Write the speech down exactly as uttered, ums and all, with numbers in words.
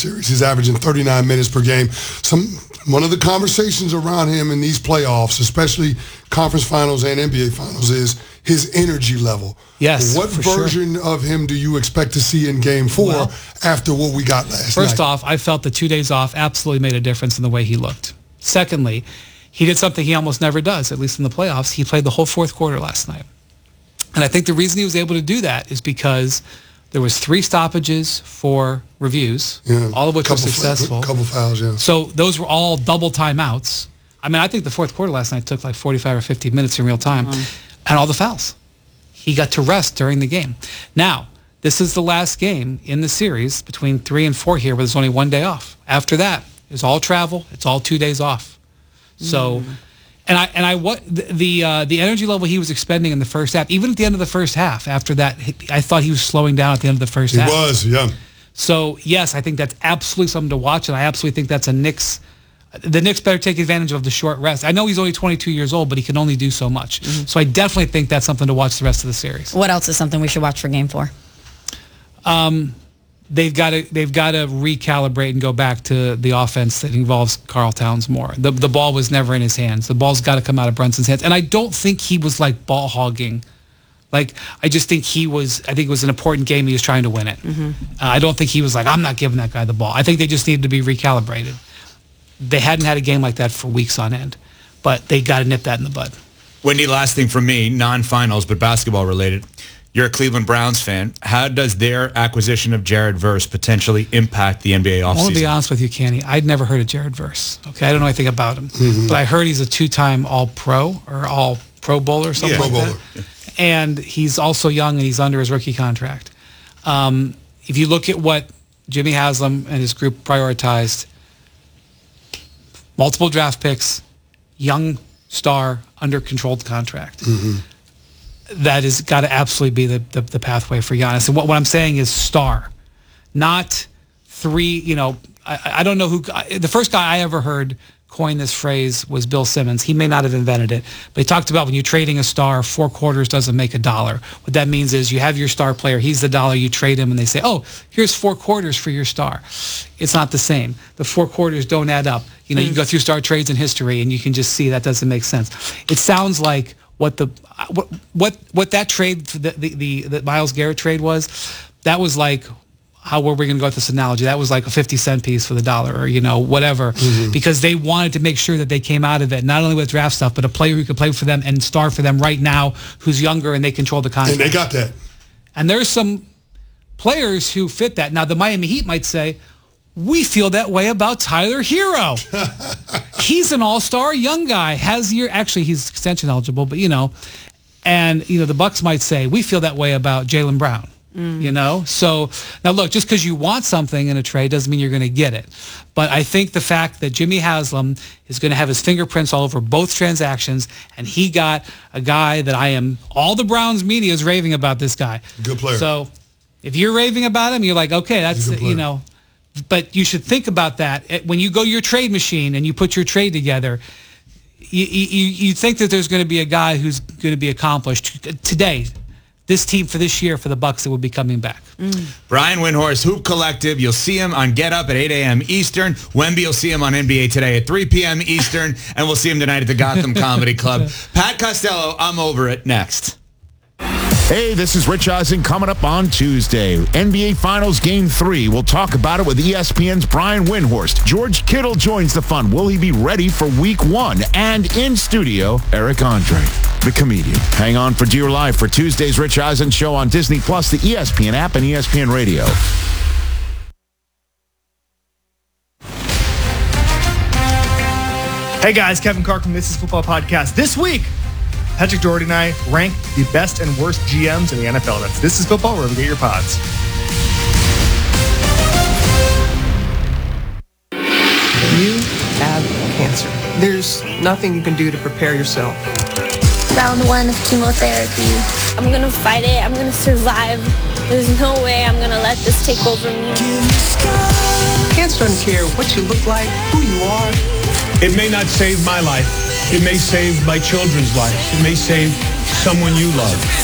series. He's averaging thirty-nine minutes per game. Some One of the conversations around him in these playoffs, especially conference finals and N B A finals, is his energy level. Yes, What version sure. of him do you expect to see in game four well, after what we got last first night? First off, I felt the two days off absolutely made a difference in the way he looked. Secondly, he did something he almost never does, at least in the playoffs. He played the whole fourth quarter last night. And I think the reason he was able to do that is because there was three stoppages for reviews, yeah, all of which were successful. A couple fouls, yeah. So those were all double timeouts. I mean, I think the fourth quarter last night took like forty-five or fifty minutes in real time, mm-hmm. and all the fouls. He got to rest during the game. Now, this is the last game in the series between three and four here where there's only one day off. After that, it's all travel. It's all two days off. So, mm. and I and I what the the, uh, the energy level he was expending in the first half, even at the end of the first half. After that, I thought he was slowing down at the end of the first he half. He was, yeah. So yes, I think that's absolutely something to watch, and I absolutely think that's a Knicks. The Knicks better take advantage of the short rest. I know he's only twenty-two years old, but he can only do so much. Mm-hmm. So I definitely think that's something to watch the rest of the series. What else is something we should watch for Game Four? Um, they've got to they've got to recalibrate and go back to the offense that involves Karl Towns more. The the ball was never in his hands. The ball's got to come out of Brunson's hands, and I don't think he was like ball hogging. Like, I just think he was, I think it was an important game. He was trying to win it. Mm-hmm. Uh, I don't think he was like, I'm not giving that guy the ball. I think they just needed to be recalibrated. They hadn't had a game like that for weeks on end, but they got to nip that in the bud. Wendy, last thing from me, non-finals, but basketball related. You're a Cleveland Browns fan. How does their acquisition of Jared Verse potentially impact the N B A offseason? I want to be honest with you, Kenny. I'd never heard of Jared Verse. Okay, I don't know anything about him, mm-hmm. but I heard he's a two-time All-Pro or All-Pro Bowler or something yeah, like Pro that. Bowler. Yeah. And he's also young, and he's under his rookie contract. Um, if you look at what Jimmy Haslam and his group prioritized, multiple draft picks, young star, under controlled contract. Mm-hmm. That has got to absolutely be the, the, the pathway for Giannis. And what, what I'm saying is star, not three, you know, I, I don't know who, the first guy I ever heard coin this phrase was Bill Simmons. He may not have invented it, but he talked about when you're trading a star, four quarters doesn't make a dollar. What that means is you have your star player, he's the dollar, you trade him, and they say, oh, here's four quarters for your star. It's not the same. The four quarters don't add up. You know, mm. you can go through star trades in history, and you can just see that doesn't make sense. It sounds like what the what what, what that trade, the, the, the, the Myles Garrett trade was, that was like, how were we going to go with this analogy? That was like a fifty cent piece for the dollar, or, you know, whatever, mm-hmm. because they wanted to make sure that they came out of it, not only with draft stuff, but a player who could play for them and star for them right now, who's younger and they control the contract. And they got that. And there's some players who fit that. Now, the Miami Heat might say, we feel that way about Tyler Hero. He's an all-star young guy, has year, actually he's extension eligible, but, you know, and, you know, the Bucks might say, we feel that way about Jaylen Brown. Mm. You know, so now look, just because you want something in a trade doesn't mean you're going to get it. But I think the fact that Jimmy Haslam is going to have his fingerprints all over both transactions, and he got a guy that I am, all the Browns media is raving about this guy. Good player. So if you're raving about him, you're like, okay, that's, you know, but you should think about that. When you go your trade machine and you put your trade together, you, you, you think that there's going to be a guy who's going to be accomplished today. This team for this year for the Bucks that would be coming back. Mm. Brian Windhorst, Hoop Collective. You'll see him on Get Up at eight a.m. Eastern. Wemby, you'll see him on N B A Today at three p.m. Eastern. And we'll see him tonight at the Gotham Comedy Club. Pat Costello, I'm over it. Next. Hey, this is Rich Eisen coming up on Tuesday. N B A Finals Game three. We'll talk about it with E S P N's Brian Windhorst. George Kittle joins the fun. Will he be ready for week one? And in studio, Eric Andre, the comedian. Hang on for Dear Life for Tuesday's Rich Eisen Show on Disney Plus, the E S P N app, and E S P N Radio. Hey guys, Kevin Clark from This Is Football Podcast. This week, Patrick Doherty and I rank the best and worst G Ms in the N F L. That's This Is Football, wherever you get your pods. You have cancer. There's nothing you can do to prepare yourself. Round one of chemotherapy. I'm gonna fight it. I'm gonna survive. There's no way I'm gonna let this take over me. Cancer doesn't care what you look like, who you are. It may not save my life. It may save my children's lives. It may save someone you love.